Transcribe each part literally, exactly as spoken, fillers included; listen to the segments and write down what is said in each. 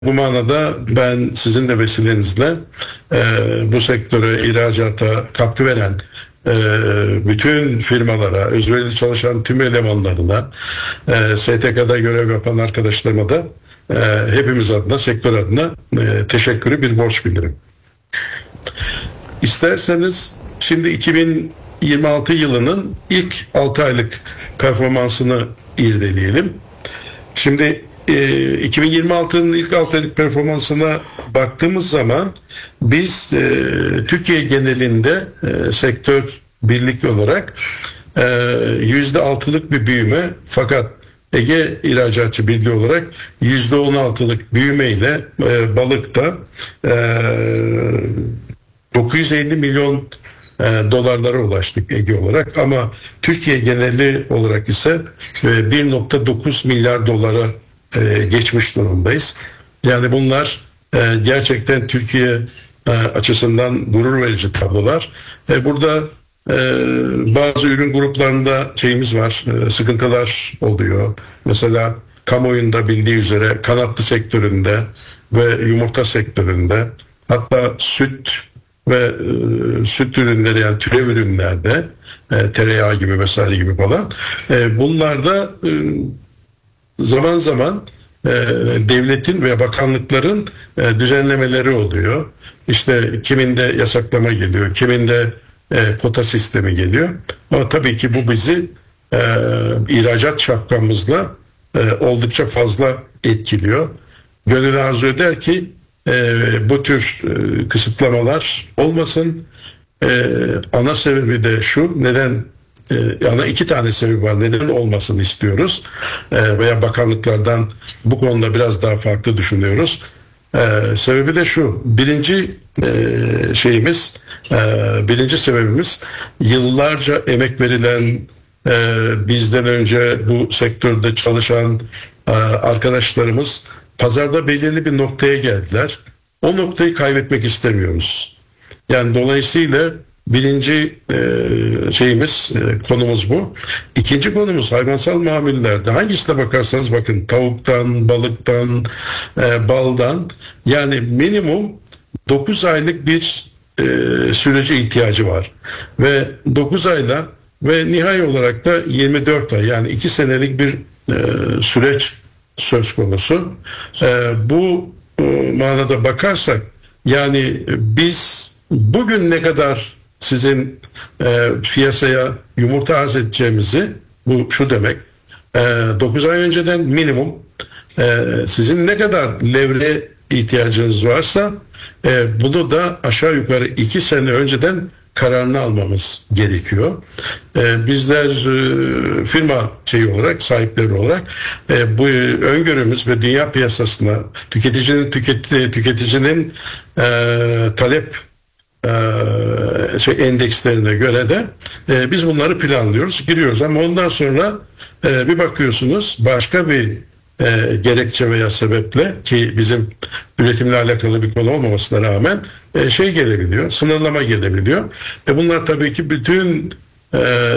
Bu manada ben sizin de vesilenizle e, bu sektöre, ihracata katkı veren e, bütün firmalara, özverili çalışan tüm elemanlarına, e, S T K'da görev yapan arkadaşlarıma da e, hepimiz adına, sektör adına e, teşekkürü bir borç bilirim. İsterseniz şimdi iki bin yirmi altı yılının ilk altı aylık performansını irdeleyelim. Şimdi e, iki bin yirmi altının ilk altı aylık performansına baktığımız zaman biz e, Türkiye genelinde e, sektör birlik olarak e, yüzde altılık bir büyüme, fakat Ege İhracatçı Birliği olarak yüzde on altılık büyümeyle e, balıkta e, dokuz yüz elli milyon e, dolarlara ulaştık Ege olarak, ama Türkiye geneli olarak ise e, bir nokta dokuz milyar dolara e, geçmiş durumdayız. Yani bunlar e, gerçekten Türkiye e, açısından gurur verici tablolar. E, burada e, bazı ürün gruplarında şeyimiz var, e, sıkıntılar oluyor. Mesela kamuoyunda bildiği üzere kanatlı sektöründe ve yumurta sektöründe, hatta süt ve e, süt ürünleri, yani türev ürünlerde e, tereyağı gibi vesaire gibi falan, e, bunlarda e, zaman zaman e, devletin ve bakanlıkların e, düzenlemeleri oluyor. İşte kiminde yasaklama geliyor, kiminde e, kota sistemi geliyor. Ama tabii ki bu bizi e, ihracat şapkamızla e, oldukça fazla etkiliyor. Gönül arzu eder ki e, bu tür e, kısıtlamalar olmasın. E, ana sebebi de şu: neden? E, ana iki tane sebebi var. Neden olmasını istiyoruz? E, veya bakanlıklardan bu konuda biraz daha farklı düşünüyoruz. E, sebebi de şu: birinci e, şeyimiz, e, birinci sebebimiz, yıllarca emek verilen, e, bizden önce bu sektörde çalışan e, arkadaşlarımız pazarda belirli bir noktaya geldiler. O noktayı kaybetmek istemiyoruz. Yani dolayısıyla birinci e, şeyimiz, e, konumuz bu. İkinci konumuz hayvansal mamullerde. Hangisine bakarsanız bakın, tavuktan, balıktan, e, baldan, yani minimum dokuz aylık bir e, sürece ihtiyacı var. Ve dokuz ayla ve nihai olarak da yirmi dört ay, yani iki senelik bir e, süreç söz konusu. E, bu e, manada bakarsak, yani biz bugün ne kadar sizin e, piyasaya yumurta arz edeceğimizi, bu şu demek, e, dokuz ay önceden minimum e, sizin ne kadar levre ihtiyacınız varsa e, bunu da aşağı yukarı iki sene önceden kararını almamız gerekiyor. Ee, bizler e, firma şeyi olarak, sahipleri olarak e, bu öngörümüz ve dünya piyasasına, tüketicinin tüketi, tüketicinin e, talep e, şey endekslerine göre de e, biz bunları planlıyoruz, giriyoruz, ama ondan sonra e, bir bakıyorsunuz başka bir e, gerekçe veya sebeple, ki bizim üretimle alakalı bir konu olmamasına rağmen e, şey gelebiliyor, sınırlama gelebiliyor. E bunlar tabii ki bütün e,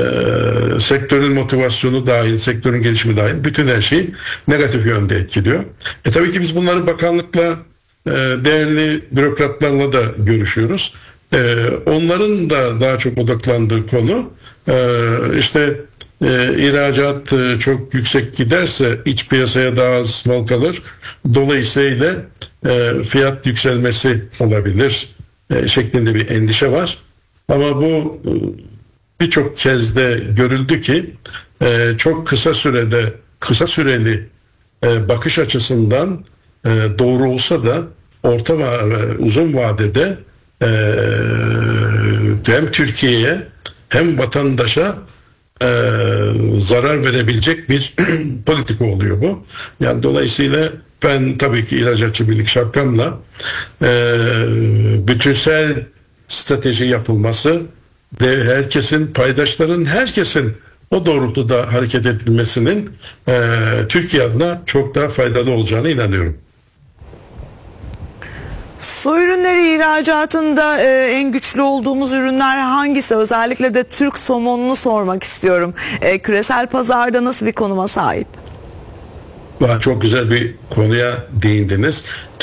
sektörün motivasyonu dahil, sektörün gelişimi dahil bütün her şeyi negatif yönde etkiliyor. E tabii ki biz bunları bakanlıkla, e, değerli bürokratlarla da görüşüyoruz. E, onların da daha çok odaklandığı konu e, işte E, ihracat e, çok yüksek giderse iç piyasaya daha az mal kalır. Dolayısıyla e, fiyat yükselmesi olabilir e, şeklinde bir endişe var. Ama bu e, birçok kez de görüldü ki e, çok kısa sürede, kısa süreli e, bakış açısından e, doğru olsa da orta ve uzun vadede e, hem Türkiye'ye hem vatandaşa Ee, zarar verebilecek bir politika oluyor bu. Yani dolayısıyla ben tabii ki İhracatçı Birlik şapkamla e, bütünsel strateji yapılması ve herkesin, paydaşların herkesin o doğrultuda hareket edilmesinin e, Türkiye adına çok daha faydalı olacağına inanıyorum. Su ürünleri ihracatında e, en güçlü olduğumuz ürünler hangisi? Özellikle de Türk somonunu sormak istiyorum. E, küresel pazarda nasıl bir konuma sahip? Çok güzel bir konuya değindiniz.